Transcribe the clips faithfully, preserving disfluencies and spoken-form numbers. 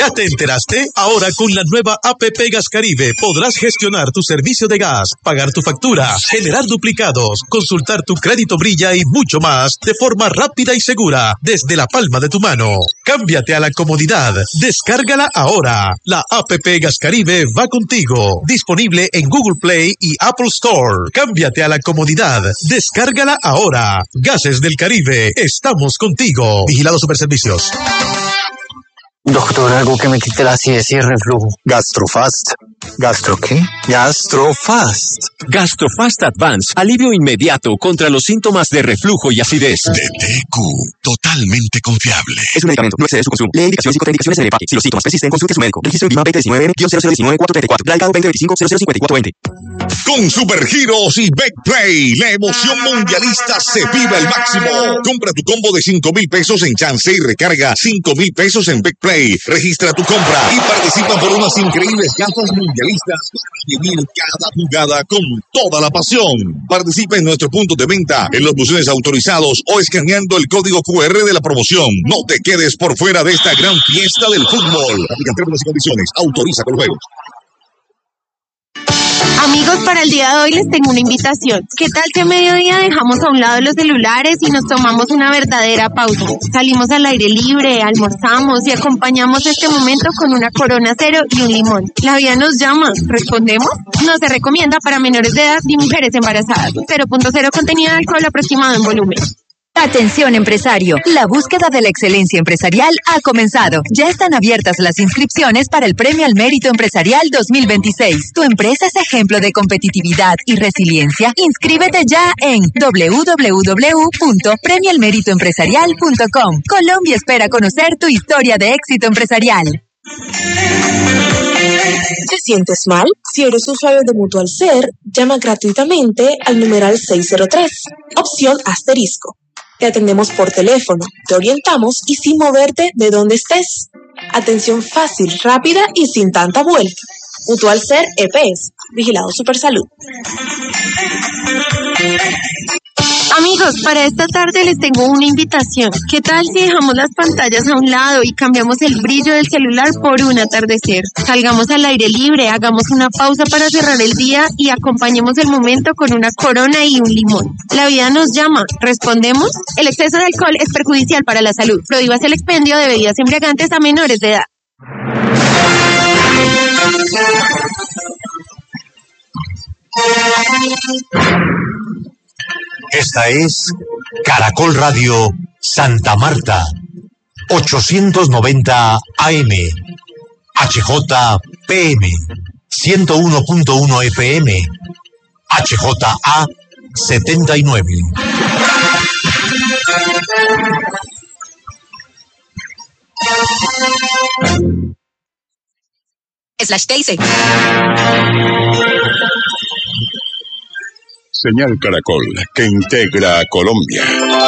¿Ya te enteraste? Ahora con la nueva A P P Gas Caribe podrás gestionar tu servicio de gas, pagar tu factura, generar duplicados, consultar tu crédito Brilla y mucho más de forma rápida y segura desde la palma de tu mano. Cámbiate a la comodidad. Descárgala ahora. La A P P Gas Caribe va contigo. Disponible en Google Play y Apple Store. Cámbiate a la comodidad. Descárgala ahora. Gases del Caribe. Estamos contigo. Vigilado Superservicios. Doctor, algo que me quite la acidez y el reflujo. Gastrofast. ¿Gastro qué? Gastrofast. Gastrofast Advance. Alivio inmediato contra los síntomas de reflujo y acidez. De T Q. Totalmente confiable. Es un medicamento. No excede su consumo. Lee indicaciones y contraindicaciones del empaque. Si los síntomas persisten, consulte a su médico. Registro INVIMA veinte diecinueve N cero cero uno nueve cuatro tres cuatro. Radicado veinte veinticinco cero cero cincuenta y cuatro veinte. Con Supergiros y Betplay, la emoción mundialista se vive al máximo. Compra tu combo de cinco mil pesos en Chance y recarga cinco mil pesos en Betplay. Registra tu compra y participa por unas increíbles gafas mundialistas para vivir cada jugada con toda la pasión. Participa en nuestro punto de venta, en los buzones autorizados o escaneando el código Q R de la promoción. No te quedes por fuera de esta gran fiesta del fútbol. Aplican términos y condiciones. Autoriza con juegos. Amigos, para el día de hoy les tengo una invitación. ¿Qué tal si a mediodía dejamos a un lado los celulares y nos tomamos una verdadera pausa? Salimos al aire libre, almorzamos y acompañamos este momento con una Corona Cero y un limón. La vida nos llama. ¿Respondemos? No se recomienda para menores de edad ni mujeres embarazadas. cero punto cero contenido de alcohol aproximado en volumen. Atención empresario, la búsqueda de la excelencia empresarial ha comenzado. Ya están abiertas las inscripciones para el Premio al Mérito Empresarial dos mil veintiséis. ¿Tu empresa es ejemplo de competitividad y resiliencia? Inscríbete ya en doble u doble u doble u punto premio al mérito empresarial punto com. Colombia espera conocer tu historia de éxito empresarial. ¿Te sientes mal? Si eres usuario de Mutual Ser, llama gratuitamente al numeral seis cero tres, opción asterisco. Te atendemos por teléfono, te orientamos y sin moverte de donde estés. Atención fácil, rápida y sin tanta vuelta. Mutual Ser E P S, Vigilado Supersalud. Amigos, para esta tarde les tengo una invitación. ¿Qué tal si dejamos las pantallas a un lado y cambiamos el brillo del celular por un atardecer? Salgamos al aire libre, hagamos una pausa para cerrar el día y acompañemos el momento con una Corona y un limón. La vida nos llama. ¿Respondemos? El exceso de alcohol es perjudicial para la salud. Prohíbase el expendio de bebidas embriagantes a menores de edad. Esta es Caracol Radio Santa Marta, ochocientos noventa A M, H J P M, ciento uno punto uno F M, H J A setenta y nueve. Slash Daisy. Señal Caracol, que integra a Colombia.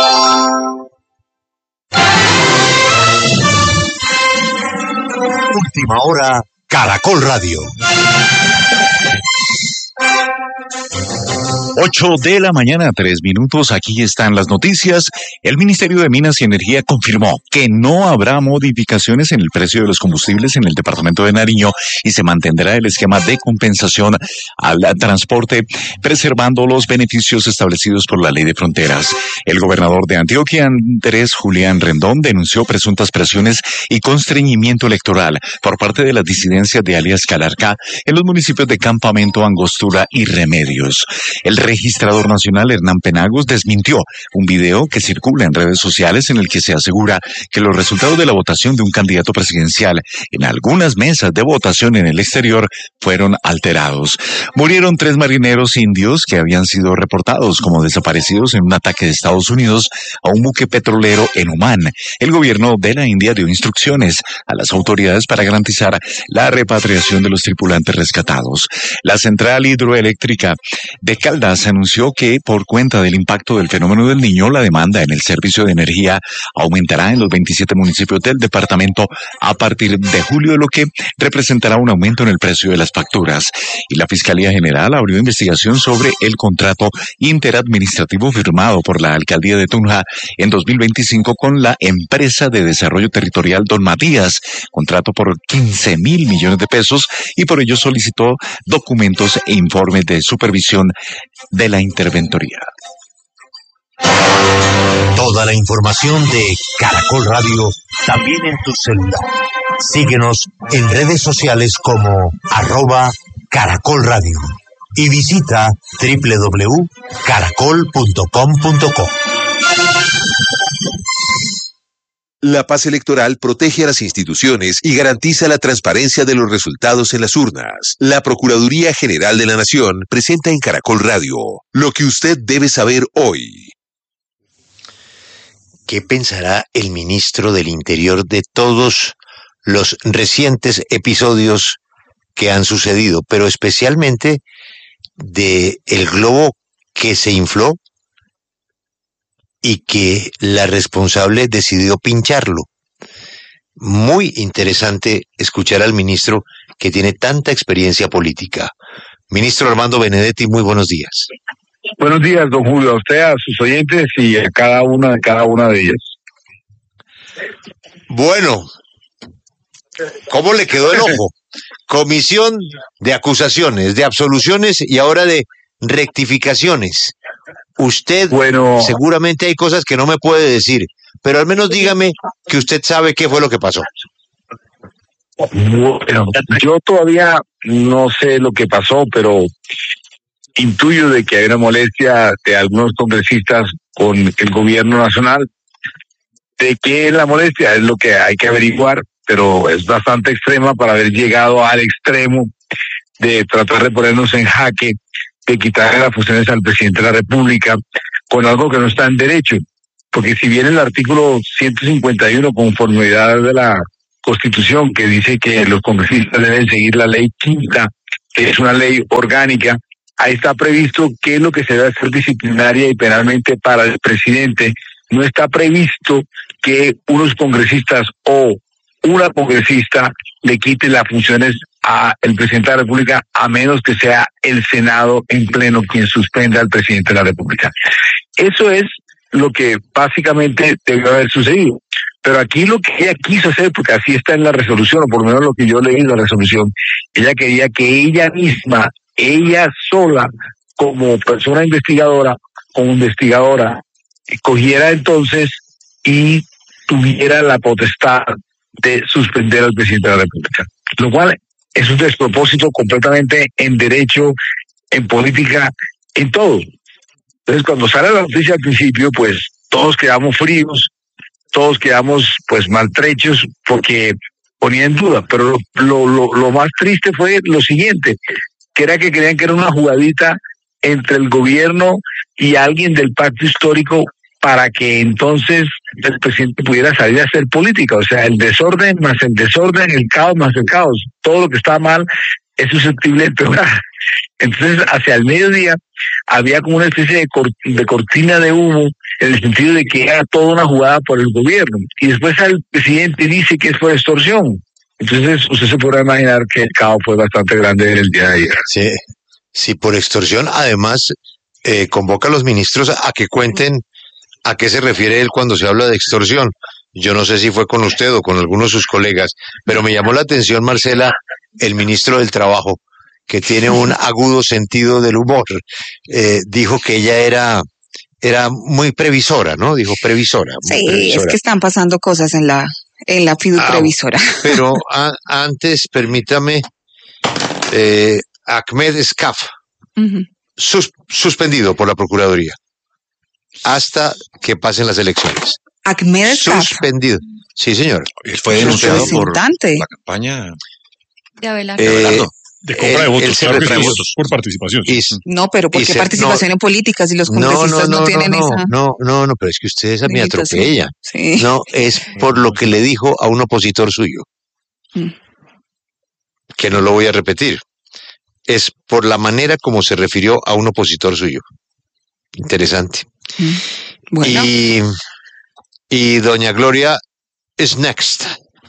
Última hora, Caracol Radio. Ocho de la mañana, tres minutos. Aquí están las noticias. El Ministerio de Minas y Energía confirmó que no habrá modificaciones en el precio de los combustibles en el departamento de Nariño y se mantendrá el esquema de compensación al transporte, preservando los beneficios establecidos por la Ley de Fronteras. El gobernador de Antioquia, Andrés Julián Rendón, denunció presuntas presiones y constreñimiento electoral por parte de las disidencias de alias Calarcá en los municipios de Campamento, Angostura y Remedios. El registrador nacional Hernán Penagos desmintió un video que circula en redes sociales en el que se asegura que los resultados de la votación de un candidato presidencial en algunas mesas de votación en el exterior fueron alterados. Murieron tres marineros indios que habían sido reportados como desaparecidos en un ataque de Estados Unidos a un buque petrolero en Omán. El gobierno de la India dio instrucciones a las autoridades para garantizar la repatriación de los tripulantes rescatados. La central hidroeléctrica Pública de Caldas anunció que por cuenta del impacto del fenómeno del Niño, la demanda en el servicio de energía aumentará en los veintisiete municipios del departamento a partir de julio, lo que representará un aumento en el precio de las facturas. Y la Fiscalía General abrió investigación sobre el contrato interadministrativo firmado por la Alcaldía de Tunja en dos mil veinticinco con la Empresa de Desarrollo Territorial Don Matías, contrato por quince mil millones de pesos, y por ello solicitó documentos e informes de supervisión de la interventoría. Toda la información de Caracol Radio también en tu celular. Síguenos en redes sociales como arroba Caracol Radio y visita doble u doble u doble u punto caracol punto com punto co. La paz electoral protege a las instituciones y garantiza la transparencia de los resultados en las urnas. La Procuraduría General de la Nación presenta en Caracol Radio lo que usted debe saber hoy. ¿Qué pensará el ministro del Interior de todos los recientes episodios que han sucedido, pero especialmente de el globo que se infló y que la responsable decidió pincharlo? Muy interesante escuchar al ministro que tiene tanta experiencia política. Ministro Armando Benedetti, muy buenos días. Buenos días, don Julio, a usted, a sus oyentes y a cada una de cada una de ellas. Bueno, ¿cómo le quedó el ojo? Comisión de acusaciones, de absoluciones y ahora de rectificaciones. Usted, bueno, seguramente hay cosas que no me puede decir, pero al menos dígame que usted sabe qué fue lo que pasó. Bueno, yo todavía no sé lo que pasó, pero intuyo de que hay una molestia de algunos congresistas con el gobierno nacional. ¿De qué es la molestia? Es lo que hay que averiguar, pero es bastante extrema para haber llegado al extremo de tratar de ponernos en jaque, de quitarle las funciones al presidente de la República con algo que no está en derecho. Porque si bien el artículo ciento cincuenta y uno, conformidad de la Constitución, que dice que los congresistas deben seguir la ley quinta, que es una ley orgánica, ahí está previsto qué es lo que se debe hacer disciplinaria y penalmente para el presidente. No está previsto que unos congresistas o una congresista le quite las funciones a el presidente de la República, a menos que sea el Senado en pleno quien suspenda al presidente de la República. Eso es lo que básicamente debió haber sucedido. Pero aquí lo que ella quiso hacer, porque así está en la resolución, o por lo menos lo que yo leí en la resolución, ella quería que ella misma, ella sola, como persona investigadora, como investigadora, cogiera entonces y tuviera la potestad de suspender al presidente de la República. Lo cual es un despropósito completamente en derecho, en política, en todo. Entonces, cuando sale la noticia al principio, pues todos quedamos fríos, todos quedamos pues maltrechos porque ponía en duda. Pero lo, lo, lo más triste fue lo siguiente, que era que creían que era una jugadita entre el gobierno y alguien del pacto histórico para que entonces el presidente pudiera salir a hacer política. O sea, el desorden más el desorden, el caos más el caos. Todo lo que está mal es susceptible de empeorar. Entonces, hacia el mediodía había como una especie de, cort de cortina de humo, en el sentido de que era toda una jugada por el gobierno. Y después el presidente dice que es por extorsión. Entonces, usted se podrá imaginar que el caos fue bastante grande el día de ayer. Sí, sí, por extorsión. Además, eh, convoca a los ministros a que cuenten a qué se refiere él cuando se habla de extorsión. Yo no sé si fue con usted o con algunos de sus colegas, pero me llamó la atención, Marcela, el ministro del Trabajo, que tiene un agudo sentido del humor. Eh, dijo que ella era, era muy previsora, ¿no? Dijo previsora. Muy sí, previsora. Es que están pasando cosas en la, en la fidu previsora. Ah, pero a, antes, permítame, eh, Ahmed Escaf, uh-huh. sus, suspendido por la Procuraduría hasta que pasen las elecciones. Ahmed Escaf. Suspendido. Sí, señor. Fue denunciado por la campaña de Abelardo. Eh, de compra de votos, claro que de votos, por participación. Y, no, pero ¿por qué participación no, en políticas si los congresistas no, no, no, no tienen no, esa? No, no, no, pero es que usted esa me atropella. Sí. No, es por lo que le dijo a un opositor suyo. Mm. Que no lo voy a repetir. es por la manera como se refirió a un opositor suyo. Interesante. Mm. Bueno. Y, y doña Gloria is next.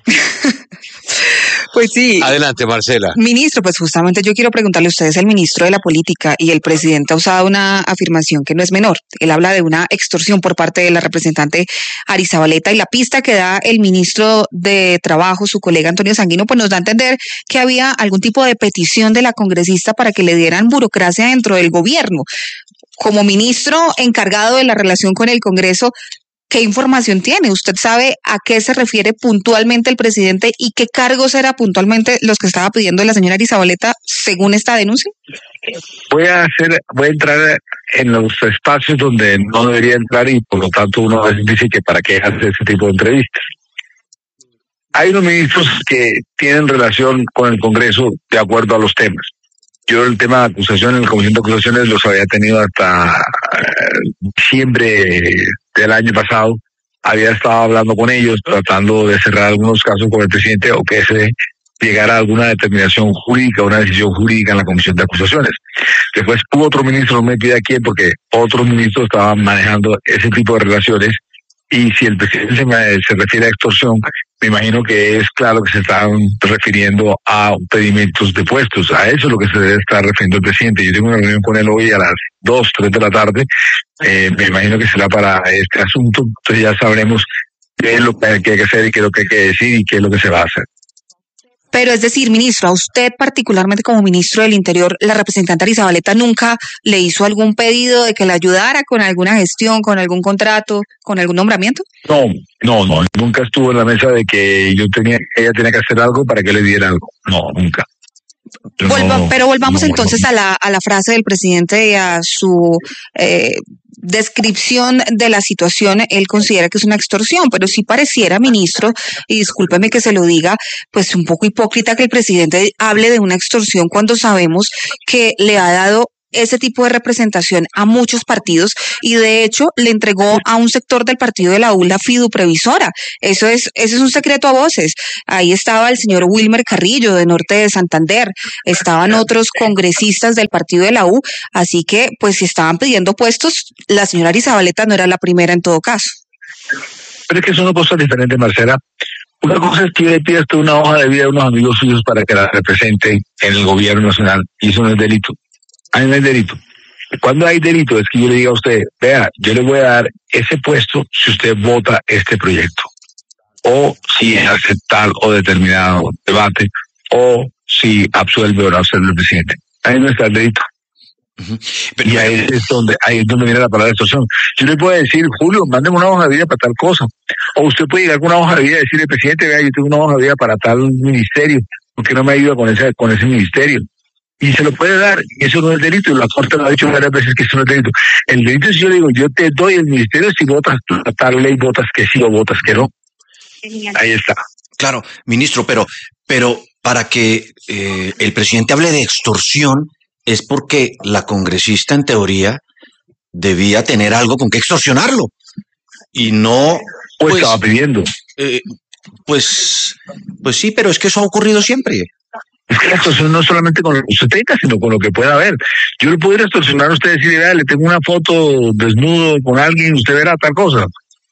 Pues sí. Adelante, Marcela. Ministro, pues justamente yo quiero preguntarle, usted es el ministro de la política y el presidente ha usado una afirmación que no es menor. Él habla de una extorsión por parte de la representante Arizabaleta y la pista que da el ministro de Trabajo, su colega Antonio Sanguino, pues nos da a entender que había algún tipo de petición de la congresista para que le dieran burocracia dentro del gobierno. Como ministro encargado de la relación con el Congreso, ¿qué información tiene? ¿Usted sabe a qué se refiere puntualmente el presidente y qué cargos era puntualmente los que estaba pidiendo la señora Arizabaleta según esta denuncia? Voy a hacer, voy a entrar en los espacios donde no debería entrar y por lo tanto uno a veces dice que para qué hace ese tipo de entrevistas. Hay unos ministros que tienen relación con el Congreso de acuerdo a los temas. Yo el tema de acusación en la Comisión de Acusaciones los había tenido hasta diciembre del año pasado. Había estado hablando con ellos, tratando de cerrar algunos casos con el presidente o que se llegara a alguna determinación jurídica, una decisión jurídica en la Comisión de Acusaciones. Después hubo otro ministro, no me pide aquí porque otros ministros estaban manejando ese tipo de relaciones. Y si el presidente se, me, se refiere a extorsión, me imagino que es claro que se están refiriendo a pedimentos de puestos. A eso es lo que se debe estar refiriendo el presidente. Yo tengo una reunión con él hoy a las dos, tres de la tarde. Eh, me imagino que será para este asunto. Entonces ya sabremos qué es lo que hay que hacer y qué es lo que hay que decir y qué es lo que se va a hacer. Pero es decir, ministro, a usted particularmente como ministro del Interior, la representante Arizabaleta nunca le hizo algún pedido de que le ayudara con alguna gestión, con algún contrato, con algún nombramiento? No, no, no, nunca estuvo en la mesa de que yo tenía, ella tenía que hacer algo para que le diera algo. No, nunca. Volva, no, pero volvamos no, entonces no. a la a la frase del presidente y a su eh, descripción de la situación. Él considera que es una extorsión, pero sí pareciera, ministro, y discúlpeme que se lo diga, pues un poco hipócrita que el presidente hable de una extorsión cuando sabemos que le ha dado ese tipo de representación a muchos partidos y de hecho le entregó a un sector del partido de la U la fiduprevisora. Eso es, eso es un secreto a voces. Ahí estaba el señor Wilmer Carrillo de Norte de Santander, estaban otros congresistas del partido de la U, así que pues si estaban pidiendo puestos, la señora Arizabaleta no era la primera en todo caso. Pero es que son dos cosas diferentes, Marcela. Una cosa es que yo le pida hasta una hoja de vida a unos amigos suyos para que la representen en el gobierno nacional y eso no es delito. Ahí no hay delito. Cuando hay delito es que yo le diga a usted, vea, yo le voy a dar ese puesto si usted vota este proyecto. O si hace tal o determinado debate, o si absuelve o no absuelve el presidente. Ahí no está el delito. Uh-huh. Pero, y ahí es donde ahí es donde viene la palabra extorsión. Yo le puedo decir, Julio, mándeme una hoja de vida para tal cosa. O usted puede llegar con una hoja de vida y decirle, presidente, vea, yo tengo una hoja de vida para tal ministerio, porque no me ayuda con ese, con ese ministerio. Y se lo puede dar, y eso no es delito, y la Corte lo ha dicho varias veces que eso no es delito. El delito es si yo le digo, yo te doy el ministerio si votas tal ley, votas que sí o votas que no. Ahí está. Claro, ministro, pero, pero para que eh, el presidente hable de extorsión es porque la congresista en teoría debía tener algo con que extorsionarlo. Y no... Pues, pues estaba pidiendo. Eh, pues, pues sí, pero es que eso ha ocurrido siempre. Es que la extorsión no es solamente con lo que usted tenga, sino con lo que pueda haber. Yo le pudiera extorsionar a usted y decirle, vea, le tengo una foto desnudo con alguien, usted verá tal cosa.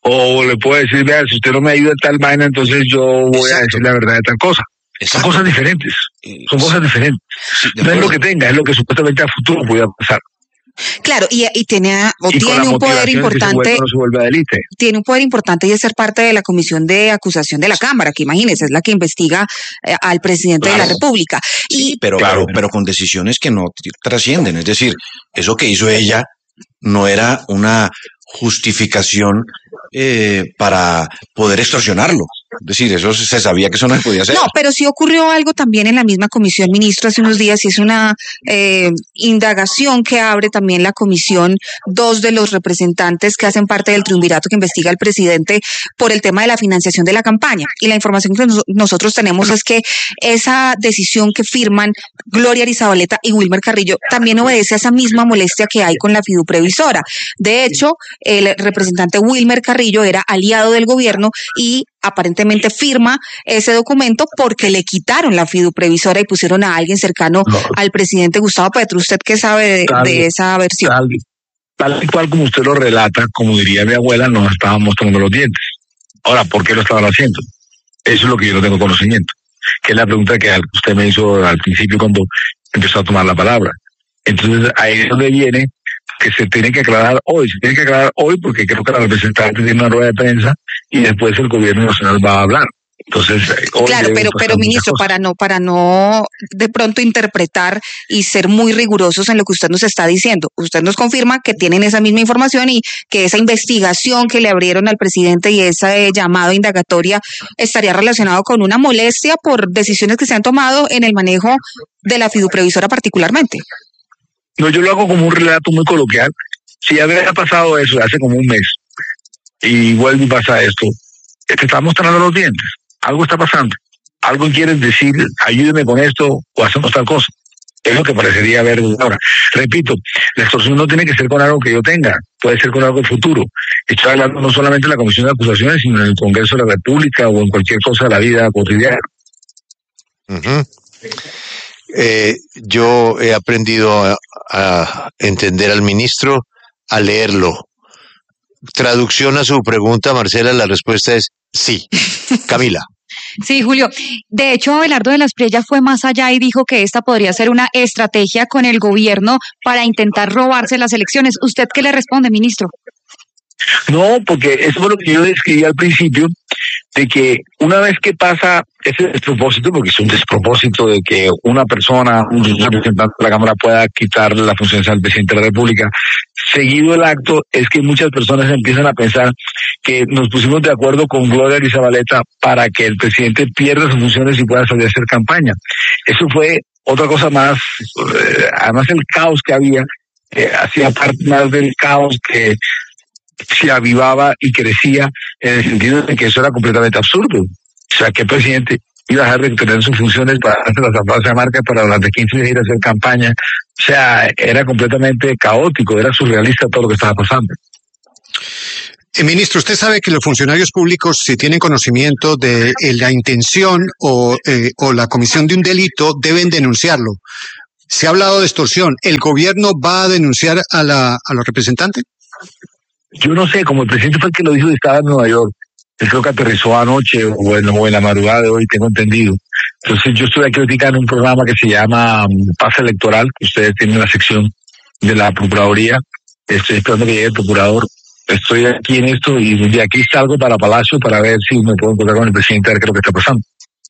O le puedo decir, vea, si usted no me ayuda en tal vaina, entonces yo voy Exacto. a decir la verdad de tal cosa. Exacto. Son cosas diferentes. Son sí. cosas diferentes. Sí, no es lo que tenga, es lo que supuestamente a futuro pueda pasar. Claro, y, y tiene, o y tiene un poder importante, no se vuelve a delite. tiene un poder importante y es ser parte de la comisión de acusación de la Cámara, que imagínese, es la que investiga eh, al presidente claro. de la República. Sí, y, pero, claro. pero, pero con decisiones que no trascienden, es decir, eso que hizo ella no era una justificación eh, para poder extorsionarlo. Es decir, eso se sabía que eso no se podía hacer. No, pero sí ocurrió algo también en la misma comisión, ministro, hace unos días, y es una eh, indagación que abre también la comisión, dos de los representantes que hacen parte del triunvirato que investiga al presidente por el tema de la financiación de la campaña. Y la información que nos, nosotros tenemos es que esa decisión que firman Gloria Arizabaleta y Wilmer Carrillo también obedece a esa misma molestia que hay con la fiduprevisora. De hecho, el representante Wilmer Carrillo era aliado del gobierno y aparentemente firma ese documento porque le quitaron la fiduprevisora y pusieron a alguien cercano no. al presidente Gustavo Petro. ¿Usted qué sabe de, tal, de esa versión? Tal, tal y cual como usted lo relata, como diría mi abuela, nos estábamos tomando los dientes. Ahora, ¿por qué lo estaban haciendo? Eso es lo que yo no tengo conocimiento, que es la pregunta que usted me hizo al principio cuando empezó a tomar la palabra. Entonces, ahí es donde viene que se tiene que aclarar hoy, se tiene que aclarar hoy porque creo que la representante tiene una rueda de prensa y después el gobierno nacional va a hablar. Entonces, hoy claro, pero, pero ministro, para no, para no de pronto interpretar y ser muy rigurosos en lo que usted nos está diciendo, usted nos confirma que tienen esa misma información y que esa investigación que le abrieron al presidente y ese llamado indagatoria estaría relacionado con una molestia por decisiones que se han tomado en el manejo de la fiduprevisora particularmente. No, yo lo hago como un relato muy coloquial. Si había pasado eso hace como un mes y vuelve y pasa esto, te estamos mostrando los dientes. Algo está pasando. Algo quieres decir, ayúdeme con esto o hacemos tal cosa. Es lo que parecería haber ahora. Repito, la extorsión no tiene que ser con algo que yo tenga, puede ser con algo futuro. Estoy hablando no solamente de la Comisión de Acusaciones, sino en el Congreso de la República o en cualquier cosa de la vida cotidiana. Uh-huh. Eh, yo he aprendido a, a entender al ministro, a leerlo. Traducción a su pregunta, Marcela, la respuesta es sí. Camila. Sí, Julio. De hecho, Abelardo de las Priellas fue más allá y dijo que esta podría ser una estrategia con el gobierno para intentar robarse las elecciones. ¿Usted qué le responde, ministro? No, porque eso fue lo que yo describí al principio, de que una vez que pasa ese despropósito, porque es un despropósito de que una persona, un representante de la Cámara pueda quitar la función al presidente de la República, seguido el acto, es que muchas personas empiezan a pensar que nos pusimos de acuerdo con Gloria Zabaleta para que el presidente pierda sus funciones y pueda salir a hacer campaña. Eso fue otra cosa más, eh, además el caos que había, eh, hacía parte más del caos que se avivaba y crecía en el sentido de que eso era completamente absurdo. O sea, ¿qué presidente iba a dejar de tener sus funciones para hacer las asamblea de marca para durante quince días ir a hacer campaña? O sea, era completamente caótico, era surrealista todo lo que estaba pasando. Eh, ministro, usted sabe que los funcionarios públicos, si tienen conocimiento de eh, la intención o, eh, o la comisión de un delito, deben denunciarlo. Se ha hablado de extorsión. ¿El gobierno va a denunciar a la a los representantes? Yo no sé, como el presidente fue el que lo dijo, estaba en Nueva York. Él creo que aterrizó anoche o en, o en la madrugada de hoy, tengo entendido. Entonces yo estoy aquí ahorita en un programa que se llama um, Paz Electoral, que ustedes tienen la sección de la Procuraduría. Estoy esperando que llegue el procurador. Estoy aquí en esto y de aquí salgo para Palacio para ver si me puedo encontrar con el presidente a ver qué es lo que está pasando.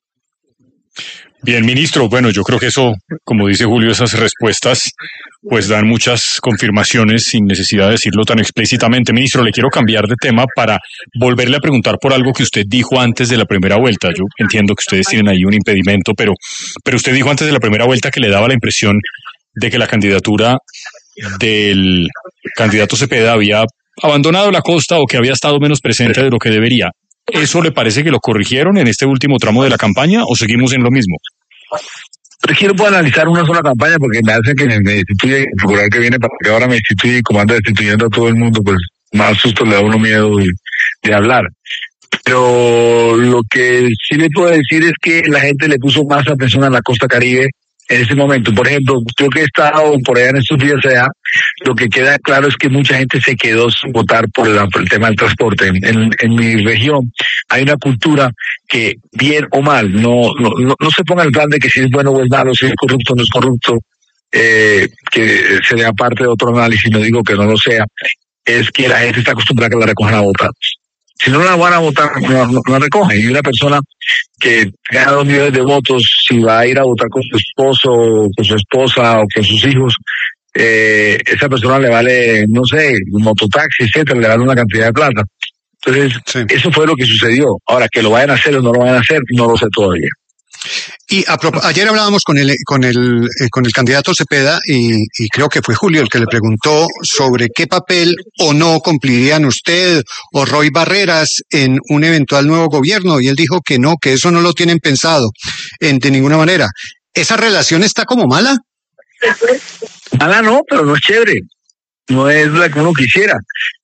Bien, ministro, bueno, yo creo que eso, como dice Julio, esas respuestas pues dan muchas confirmaciones sin necesidad de decirlo tan explícitamente. Ministro, le quiero cambiar de tema para volverle a preguntar por algo que usted dijo antes de la primera vuelta. Yo entiendo que ustedes tienen ahí un impedimento, pero, pero usted dijo antes de la primera vuelta que le daba la impresión de que la candidatura del candidato Cepeda había abandonado la costa o que había estado menos presente de lo que debería. ¿Eso le parece que lo corrigieron en este último tramo de la campaña o seguimos en lo mismo? Pero es que no puedo analizar una sola campaña porque me hace que me destituye el procurador que viene para que ahora me destituye y como anda destituyendo a todo el mundo, pues más susto le da a uno miedo de, de hablar. Pero lo que sí le puedo decir es que la gente le puso más atención a la costa Caribe en ese momento. Por ejemplo, yo que he estado por allá en estos días allá, lo que queda claro es que mucha gente se quedó sin votar por, la, por el tema del transporte. En, en, en mi región hay una cultura que, bien o mal, no, no, no, no se ponga el plan de que si es bueno o es malo, si es corrupto o no es corrupto, eh, que sería parte de otro análisis, no digo que no lo sea, es que la gente está acostumbrada a que la recojan a votar. Si no la van a votar, no, no, no la recogen. Y una persona que gana dos millones de votos, si va a ir a votar con su esposo, con su esposa o con sus hijos, eh, esa persona le vale, no sé, un mototaxi, etcétera, le vale una cantidad de plata. Entonces, sí. Eso fue lo que sucedió. Ahora, que lo vayan a hacer o no lo vayan a hacer, no lo sé todavía. Y a, ayer hablábamos con el con el eh, con el candidato Cepeda y, y creo que fue Julio el que le preguntó sobre qué papel o no cumplirían usted o Roy Barreras en un eventual nuevo gobierno y él dijo que no, que eso no lo tienen pensado en, de ninguna manera. ¿Esa relación está como mala? Mala no, pero no es chévere. No es la que uno quisiera.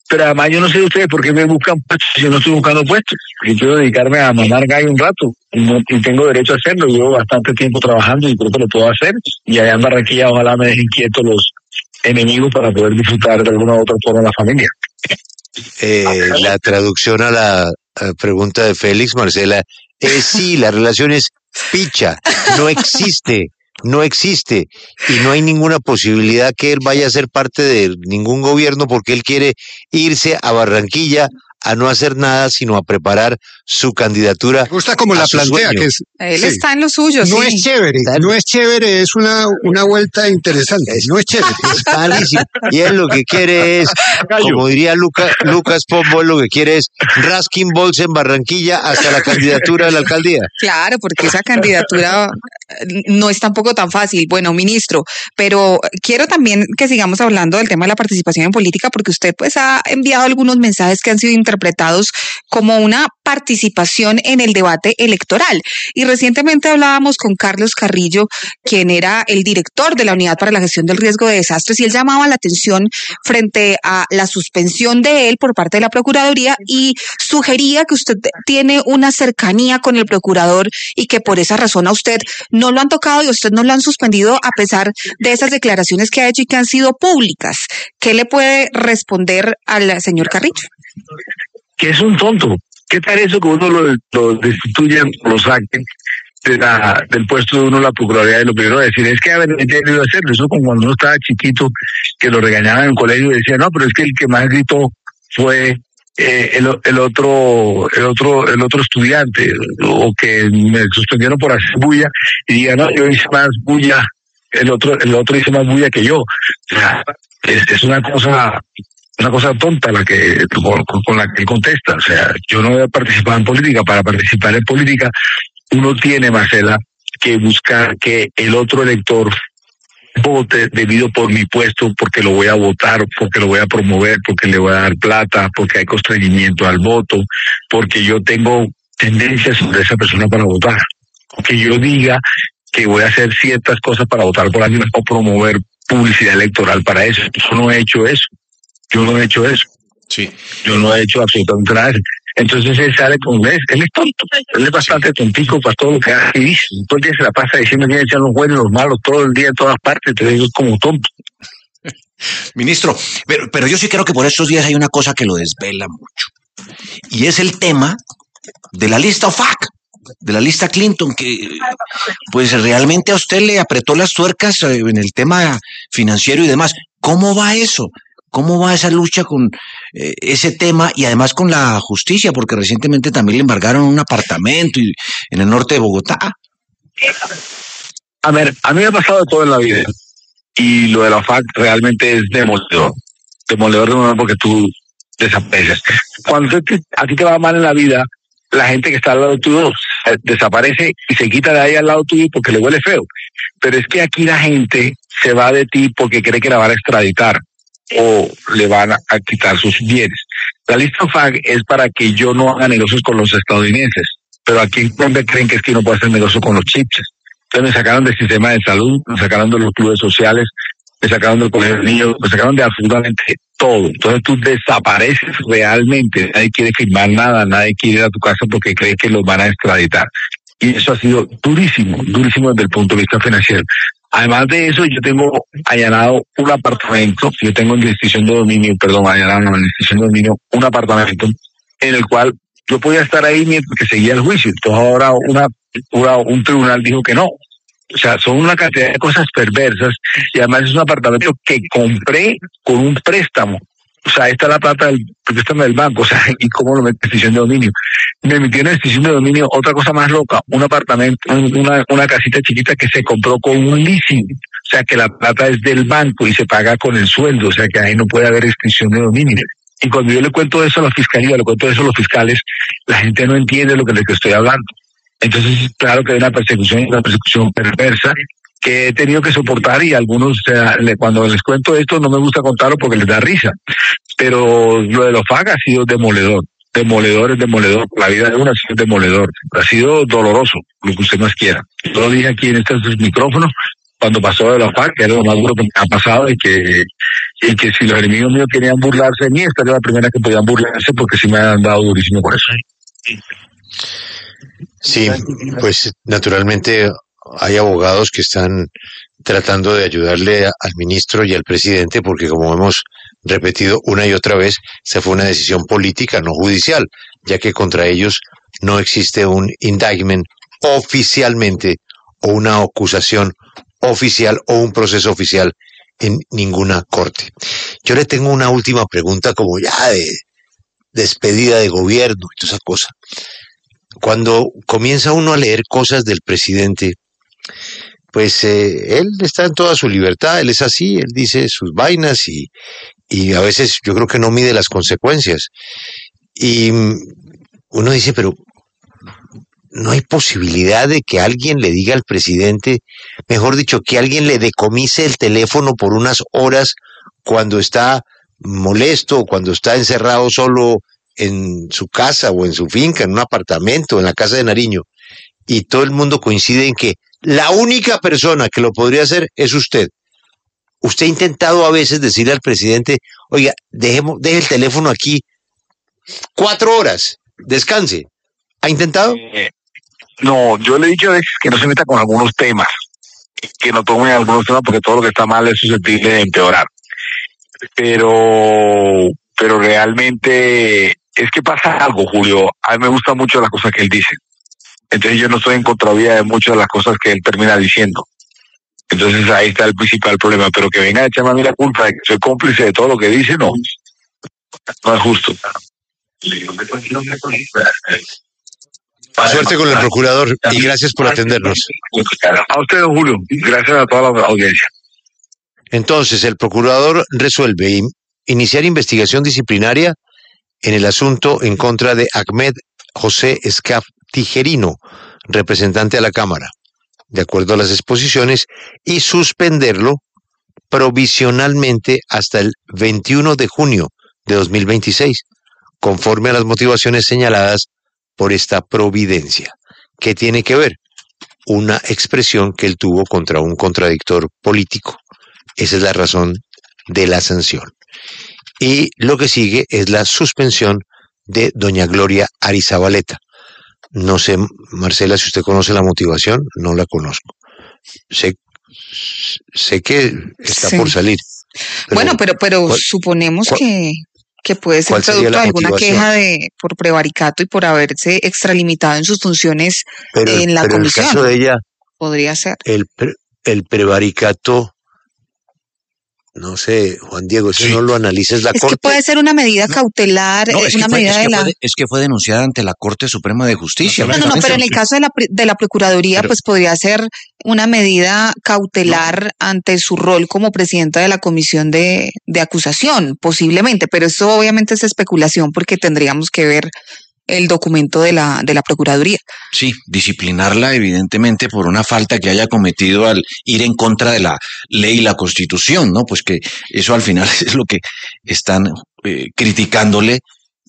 pero además yo no sé ustedes por qué me buscan puestos si yo no estoy buscando puestos. Yo quiero dedicarme a mamar gallo un rato y, no, y tengo derecho a hacerlo. Llevo bastante tiempo trabajando y creo que lo puedo hacer. Y allá en Barranquilla ojalá me dejen quietos los enemigos para poder disfrutar de alguna u otra forma la familia. Eh, la traducción a la a pregunta de Félix, Marcela, es sí, la relación es picha, no existe, no existe, y no hay ninguna posibilidad que él vaya a ser parte de ningún gobierno porque él quiere irse a Barranquilla a no hacer nada, sino a preparar su candidatura. Me gusta como la plantea, que es... Él sí. está en lo suyo, No sí. es chévere, no es chévere, es una, una vuelta interesante, no es chévere. Es malísimo. Y él lo que quiere es, como diría Luca, Lucas Pombo, lo que quiere es Raskin Balls en Barranquilla hasta la candidatura de la alcaldía. Claro, porque esa candidatura no es tampoco tan fácil. Bueno, ministro, pero quiero también que sigamos hablando del tema de la participación en política, porque usted pues ha enviado algunos mensajes que han sido interpretados como una participación en el debate electoral. Y recientemente hablábamos con Carlos Carrillo, quien era el director de la Unidad para la Gestión del Riesgo de Desastres, y él llamaba la atención frente a la suspensión de él por parte de la Procuraduría y sugería que usted tiene una cercanía con el procurador y que por esa razón a usted no lo han tocado y a usted no lo han suspendido a pesar de esas declaraciones que ha hecho y que han sido públicas. ¿Qué le puede responder al señor Carrillo? Que es un tonto. ¿Qué tal eso que uno lo, lo destituyan, lo saquen de la, del puesto de uno la Procuraduría? Y lo primero decir es que haber debido hacerlo. Eso como cuando uno estaba chiquito, que lo regañaban en el colegio y decía, no, pero es que el que más gritó fue eh, el, el otro el otro el otro estudiante, o que me suspendieron por hacer bulla y diga, no, yo hice más bulla, el otro el otro hizo más bulla que yo. O sea, es, es una cosa una cosa tonta la que con, con la que él contesta. O sea, yo no voy a participar en política. Para participar en política uno tiene, Marcela, que buscar que el otro elector vote debido por mi puesto, porque lo voy a votar, porque lo voy a promover, porque le voy a dar plata, porque hay constreñimiento al voto, porque yo tengo tendencias sobre esa persona para votar, que yo diga que voy a hacer ciertas cosas para votar por alguien o promover publicidad electoral para eso. Yo no he hecho eso. Yo no he hecho eso. Sí. Yo no he hecho absolutamente nada de eso. Entonces él sale con él, él es tonto, él es bastante tontico para todo lo que hace y dice. Todo el día se la pasa diciendo que echan los buenos y los malos todo el día en todas partes, te digo como tonto. Ministro, pero, pero yo sí creo que por estos días hay una cosa que lo desvela mucho. Y es el tema de la lista O F A C, de la lista Clinton, que pues realmente a usted le apretó las tuercas en el tema financiero y demás. ¿Cómo va eso? ¿Cómo va esa lucha con eh, ese tema y además con la justicia? Porque recientemente también le embargaron un apartamento y, en el norte de Bogotá. A ver, a mí me ha pasado de todo en la vida. Y lo de la O F A C realmente es demoledor. Demoledor, demoledor porque tú desapareces. Cuando te, a ti te va mal en la vida, la gente que está al lado tuyo desaparece y se quita de ahí al lado tuyo porque le huele feo. Pero es que aquí la gente se va de ti porque cree que la van a extraditar o le van a quitar sus bienes. La lista O F A C es para que yo no haga negocios con los estadounidenses, pero aquí en Colombia creen que es que no puedo hacer negocio con los chips. Entonces me sacaron del sistema de salud, me sacaron de los clubes sociales, me sacaron del colegio de niños, me sacaron de absolutamente todo. Entonces tú desapareces realmente, nadie quiere firmar nada, nadie quiere ir a tu casa porque cree que los van a extraditar. Y eso ha sido durísimo, durísimo desde el punto de vista financiero. Además de eso, yo tengo allanado un apartamento, yo tengo en distinción de dominio, perdón, allanado no, en distinción de dominio, un apartamento en el cual yo podía estar ahí mientras que seguía el juicio. Entonces ahora una, una, un tribunal dijo que no. O sea, son una cantidad de cosas perversas y además es un apartamento que compré con un préstamo. O sea, esta es la plata del préstamo del banco, o sea, ¿y cómo lo meto en extinción de dominio? Me metí en extinción de dominio, otra cosa más loca, un apartamento, una, una casita chiquita que se compró con un leasing, o sea, que la plata es del banco y se paga con el sueldo, o sea, que ahí no puede haber extinción de dominio. Y cuando yo le cuento eso a la fiscalía, le cuento eso a los fiscales, la gente no entiende lo que les estoy hablando. Entonces, claro que hay una persecución, una persecución perversa, que he tenido que soportar y algunos, o sea, le, cuando les cuento esto no me gusta contarlo porque les da risa, pero lo de los F A C ha sido demoledor, demoledor es demoledor, la vida de uno ha sido demoledor, ha sido doloroso, lo que usted más quiera. Yo lo dije aquí en estos micrófonos cuando pasó de los F A C, que era lo más duro que me ha pasado y que, y que si los enemigos míos querían burlarse de mí, esta era la primera que podían burlarse porque sí me han dado durísimo por eso. Sí, pues naturalmente hay abogados que están tratando de ayudarle a- al ministro y al presidente porque, como hemos repetido una y otra vez, esa fue una decisión política, no judicial, ya que contra ellos no existe un indictment oficialmente o una acusación oficial o un proceso oficial en ninguna corte. Yo le tengo una última pregunta como ya de despedida de gobierno y toda esa cosa. Cuando comienza uno a leer cosas del presidente, pues eh, él está en toda su libertad, él es así, él dice sus vainas y, y a veces yo creo que no mide las consecuencias. Y mm, uno dice, pero no hay posibilidad de que alguien le diga al presidente, mejor dicho, que alguien le decomise el teléfono por unas horas cuando está molesto, cuando está encerrado solo en su casa o en su finca, en un apartamento, en la casa de Nariño, y todo el mundo coincide en que la única persona que lo podría hacer es usted. Usted ha intentado a veces decirle al presidente, oiga, dejemos, deje el teléfono aquí cuatro horas, descanse. ¿Ha intentado? Eh, no, yo le he dicho a veces que no se meta con algunos temas, que no tome algunos temas porque todo lo que está mal es susceptible de empeorar. Pero, pero realmente es que pasa algo, Julio. A mí me gustan mucho las cosas que él dice. Entonces yo no estoy en contravía de muchas de las cosas que él termina diciendo. Entonces ahí está el principal problema. Pero que venga a echarme a mí la culpa de que soy cómplice de todo lo que dice, no. No es justo. Suerte con el procurador y gracias por atendernos. A usted, don Julio. Gracias a toda la audiencia. Entonces, el procurador resuelve in- iniciar investigación disciplinaria en el asunto en contra de Ahmed José Escaf Tijerino, representante a la Cámara, de acuerdo a las exposiciones, y suspenderlo provisionalmente hasta el veintiuno de junio de dos mil veintiséis, conforme a las motivaciones señaladas por esta providencia. ¿Qué tiene que ver? Una expresión que él tuvo contra un contradictor político. Esa es la razón de la sanción. Y lo que sigue es la suspensión de doña Gloria Arizabaleta. No sé, Marcela, si usted conoce la motivación, no la conozco. Sé, sé que está Sí. por salir. pero Bueno, pero, pero ¿cuál- suponemos cuál- que, que puede ser cuál sería producto la de alguna motivación? queja de por prevaricato y por haberse extralimitado en sus funciones Pero, en la pero en el comisión. caso de ella, Podría ser. el, pre- el prevaricato, no sé, Juan Diego, eso no lo analices la Es que Corte. puede ser una medida cautelar, No, eh, es que, una fue, medida es, de que la... fue de- es que fue denunciada ante la Corte Suprema de Justicia. No, no, no, pero en el caso de la, pri- de la Procuraduría, Pero- pues podría ser una medida cautelar ante su rol como presidenta de la Comisión de, de Acusación, posiblemente, pero esto obviamente es especulación porque tendríamos que ver el documento de la, de la Procuraduría. Sí, disciplinarla evidentemente por una falta que haya cometido al ir en contra de la ley y la Constitución, ¿no? Pues que eso al final es lo que están eh, criticándole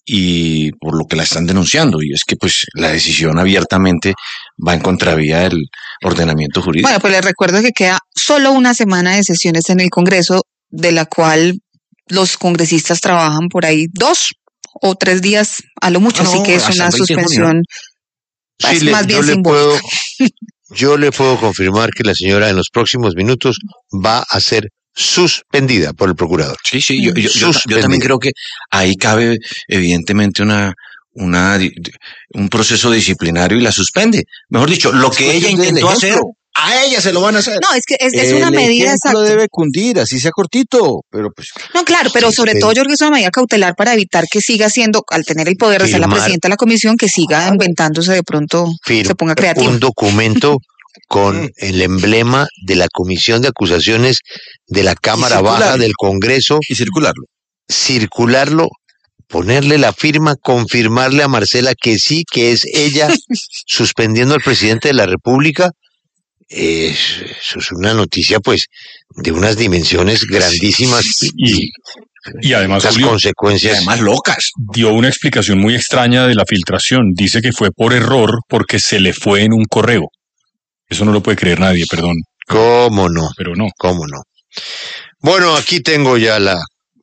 y por lo que la están denunciando. Y es que pues la decisión abiertamente va en contravía del ordenamiento jurídico. Bueno, pues les recuerdo que queda solo una semana de sesiones en el Congreso, de la cual los congresistas trabajan por ahí dos o tres días a lo mucho, Ah, no, así que es hasta una el veinte de junio. suspensión Sí, es le- más bien yo le simbólica. puedo, yo le puedo confirmar que la señora en los próximos minutos va a ser suspendida por el procurador. Sí, sí, yo, yo- yo- yo Suspendida. también creo que ahí cabe evidentemente una, una, di- di- un proceso disciplinario y la suspende. Mejor dicho, lo que ella cuestión del intentó hacer, ejemplo. a ella se lo van a hacer. No, es que es, es una El medida ejemplo exacta. debe cundir, así sea cortito, pero pues No, claro, pero sobre todo yo creo que es una medida cautelar para evitar que siga siendo, al tener el poder de ser la Firmar. presidenta de la comisión, que siga inventándose de pronto, Fir- se ponga creativo. un documento con el emblema de la Comisión de Acusaciones de la Cámara circularlo. Baja del Congreso. y circularlo. Circularlo, ponerle la firma, confirmarle a Marcela que sí, que es ella suspendiendo al presidente de la República. Eh, Eso es una noticia, pues, de unas dimensiones grandísimas Y, y además, las Julio, consecuencias. Además locas. dio una explicación muy extraña de la filtración. Dice que fue por error porque se le fue en un correo. Eso no lo puede creer nadie, perdón. ¿Cómo no? Pero no. ¿Cómo no? Bueno, aquí tengo ya la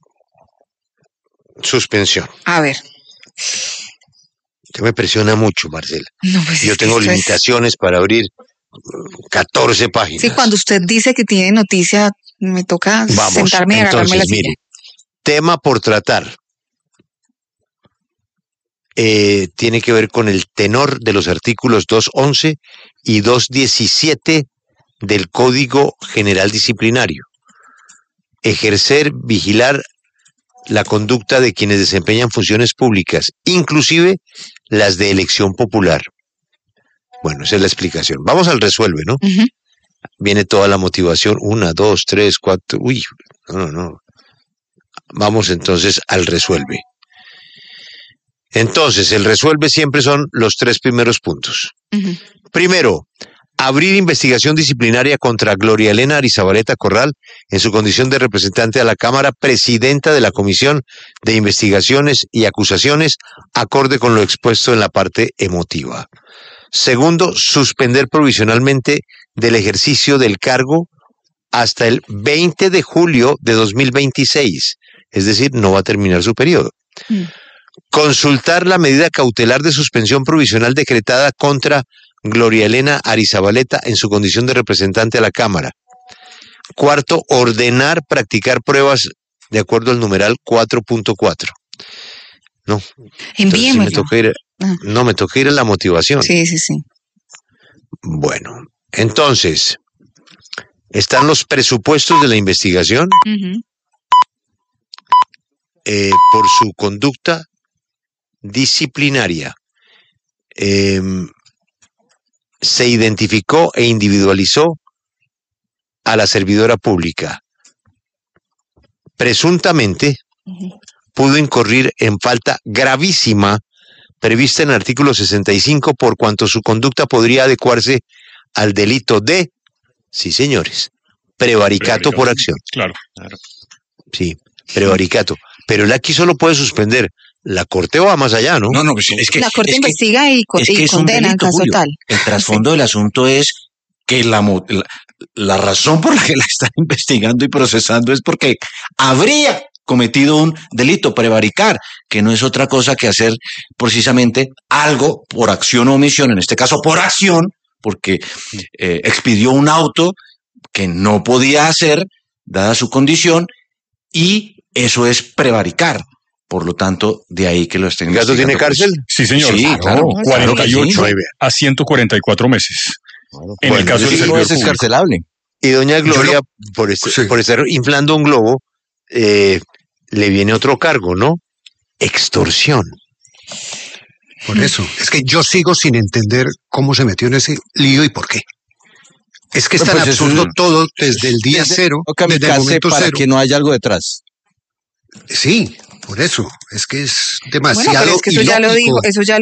suspensión. A ver. Usted me presiona mucho, Marcela. No, pues Yo es que tengo esto es- limitaciones para abrir catorce páginas. Sí, cuando usted dice que tiene noticia, me toca Vamos, sentarme y agarrarme la entonces, silla. mire, tema por tratar. Eh, tiene que ver con el tenor de los artículos doscientos once y doscientos diecisiete del Código General Disciplinario. Ejercer, vigilar la conducta de quienes desempeñan funciones públicas, inclusive las de elección popular. Bueno, esa es la explicación. Vamos al resuelve, ¿no? Viene toda la motivación, una, dos, tres, cuatro, uy, no, no, no. Vamos entonces al resuelve. Entonces, el resuelve siempre son los tres primeros puntos. Primero, abrir investigación disciplinaria contra Gloria Elena Arizabaleta Corral en su condición de representante a la Cámara, presidenta de la Comisión de Investigaciones y Acusaciones, acorde con lo expuesto en la parte emotiva. Segundo, suspender provisionalmente del ejercicio del cargo hasta el veinte de julio de dos mil veintiséis, es decir, no va a terminar su periodo. Consultar la medida cautelar de suspensión provisional decretada contra Gloria Elena Arizabaleta en su condición de representante a la Cámara. Cuarto, ordenar practicar pruebas de acuerdo al numeral cuatro punto cuatro. No. Envíemelo. Me toca ir, no, me toca ir a la motivación. Sí, sí, sí. Bueno, entonces, están los presupuestos de la investigación Ujú. eh, por su conducta disciplinaria. Eh, se identificó e individualizó a la servidora pública. Presuntamente pudo incurrir en falta gravísima prevista en el artículo sesenta y cinco por cuanto su conducta podría adecuarse al delito de, sí señores, prevaricato por acción. Claro. Sí, prevaricato. Pero él aquí solo puede suspender. La Corte va más allá, ¿no? No, no, pues es que... La Corte es que- investiga y, co- es y que es un condena en delito, caso Julio. tal. El trasfondo del asunto es que la, mo- la, la razón por la que la están investigando y procesando es porque habría cometido un delito, prevaricar, que no es otra cosa que hacer precisamente algo por acción o omisión, en este caso por acción, porque eh, expidió un auto que no podía hacer, dada su condición, y eso es prevaricar. Por lo tanto, de ahí que lo estén ¿Gato tiene investigando, cárcel? pues. Sí, señor. Sí, claro. cuarenta y ocho Muy bien. a ciento cuarenta y cuatro meses. En el Bueno, caso del sí, servidor no es público. excarcelable. Y doña Gloria, por, este- por estar inflando un globo, eh, le viene otro cargo, ¿no? Extorsión. Por eso, es que yo sigo sin entender cómo se metió en ese lío y por qué. Es que es tan Pues eso absurdo es- todo desde el día Desde- cero, o kamikaze desde el momento para cero. que no haya algo detrás. Sí, por eso. Es que es Bueno, demasiado pero es que eso ya lo ilógico. dijo, eso ya